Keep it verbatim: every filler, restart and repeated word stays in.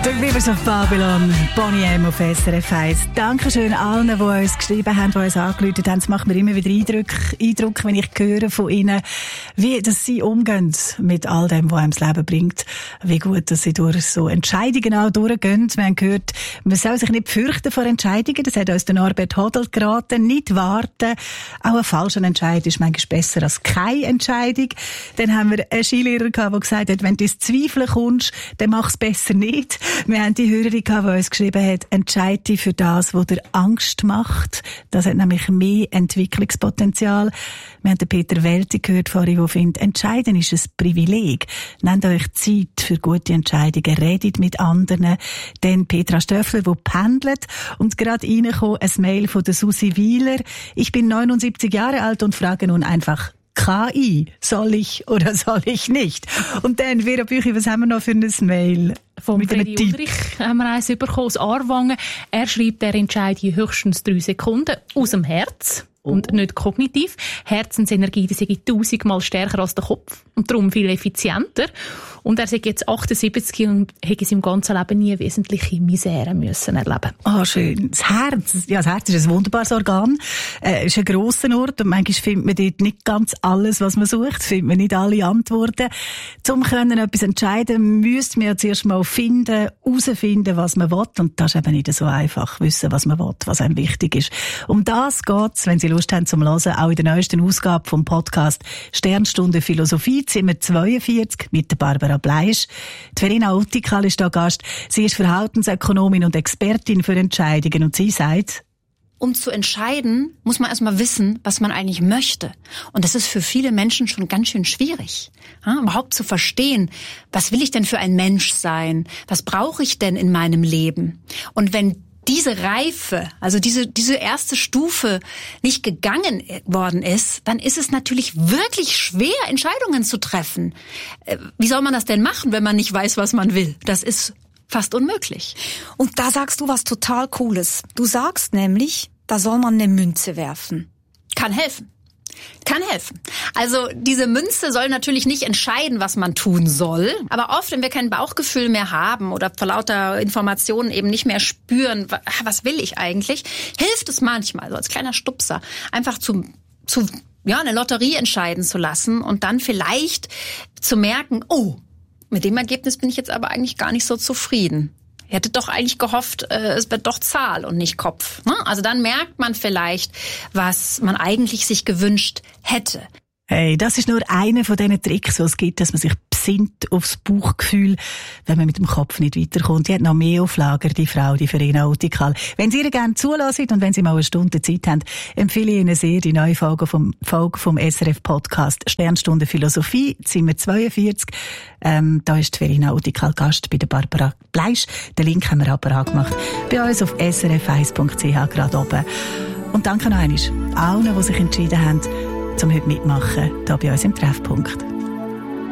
The Rivers of Babylon, Boney M. auf S R F eins. Dankeschön allen, die uns geschrieben haben, die uns angerufen haben. Es macht mir immer wieder Eindruck, Eindruck, wenn ich höre von ihnen, wie dass sie umgehen mit all dem, was einem das Leben bringt. Wie gut, dass sie durch so Entscheidungen auch durchgehen. Wir haben gehört, man soll sich nicht fürchten vor Entscheidungen. Das hat uns der Norbert Hodel geraten. Nicht warten. Auch ein falscher Entscheid ist manchmal besser als keine Entscheidung. Dann haben wir einen Skilehrer gehabt, der gesagt hat, wenn du ins Zweifeln kommst, dann mach es besser nicht. Wir haben die Hörerin gehabt, die uns geschrieben hat, entscheide dich für das, was dir Angst macht. Das hat nämlich mehr Entwicklungspotenzial. Wir haben den Peter Welti gehört vorhin, der findet, entscheiden ist ein Privileg. Nehmt euch Zeit für gute Entscheidungen, redet mit anderen. Dann Petra Stöffler, die pendelt und gerade reingekommen, ein Mail von der Susi Wieler. Ich bin neunundsiebzig Jahre alt und frage nun einfach, K I, soll ich oder soll ich nicht? Und dann, Vera Büchi, was haben wir noch für ein Mail? Vom Freddy Ulrich haben wir eins bekommen aus Aarwangen. Er schreibt, er entscheidet in höchstens drei Sekunden aus dem Herz. Und oh. nicht kognitiv. Herzensenergie, die sei tausendmal stärker als der Kopf. Und darum viel effizienter. Und er sagt jetzt achtundsiebzig und hätte in seinem ganzen Leben nie wesentliche Misere müssen erleben. Ah, oh, schön. Das Herz. Ja, das Herz ist ein wunderbares Organ. Es äh, ist ein grosser Ort. Und manchmal findet man dort nicht ganz alles, was man sucht. Findet man nicht alle Antworten. Zum können etwas entscheiden, müsste man ja zuerst mal finden, herausfinden, was man will. Und das ist eben nicht so einfach. Wissen, was man will, was einem wichtig ist. Um das geht's, wenn Sie Lust haben zum Hören, auch in der neuesten Ausgabe vom Podcast Sternstunde Philosophie, Zimmer zweiundvierzig mit der Barbara Bleisch. Die Verena Uttikal ist da Gast. Sie ist Verhaltensökonomin und Expertin für Entscheidungen und sie sagt, um zu entscheiden, muss man erstmal wissen, was man eigentlich möchte. Und das ist für viele Menschen schon ganz schön schwierig. Ja, überhaupt zu verstehen, was will ich denn für ein Mensch sein? Was brauche ich denn in meinem Leben? Und wenn diese Reife, also diese, diese erste Stufe nicht gegangen worden ist, dann ist es natürlich wirklich schwer, Entscheidungen zu treffen. Wie soll man das denn machen, wenn man nicht weiß, was man will? Das ist fast unmöglich. Und da sagst du was total Cooles. Du sagst nämlich, da soll man eine Münze werfen. Kann helfen. Kann helfen. Also diese Münze soll natürlich nicht entscheiden, was man tun soll. Aber oft, wenn wir kein Bauchgefühl mehr haben oder vor lauter Informationen eben nicht mehr spüren, was will ich eigentlich, hilft es manchmal, so als kleiner Stupser, einfach zu, zu ja, eine Lotterie entscheiden zu lassen und dann vielleicht zu merken, oh, mit dem Ergebnis bin ich jetzt aber eigentlich gar nicht so zufrieden. Ich hätte doch eigentlich gehofft, es wird doch Zahl und nicht Kopf. Also dann merkt man vielleicht, was man eigentlich sich gewünscht hätte. Hey, das ist nur einer von diesen Tricks, die es gibt, dass man sich besinnt aufs Bauchgefühl, wenn man mit dem Kopf nicht weiterkommt. Die hat noch mehr auf Lager, die Frau, die Verena Uttikal. Wenn Sie ihr gerne zulassen und wenn Sie mal eine Stunde Zeit haben, empfehle ich Ihnen sehr die neue Folge vom, Folge vom S R F-Podcast Sternstunde Philosophie, Zimmer zweiundvierzig. Ähm, da ist die Verena Uttikal Gast bei der Barbara Bleisch. Den Link haben wir aber angemacht bei uns auf s r f eins punkt c h gerade oben. Und danke noch einmal allen, die sich entschieden haben, zum heute mitmachen, hier bei uns im Treffpunkt.